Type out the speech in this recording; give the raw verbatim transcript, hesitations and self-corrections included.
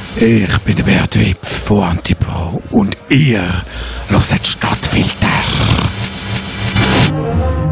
Ich bin der Bert Wipf von Antipro und ihr hört Stadtfilter.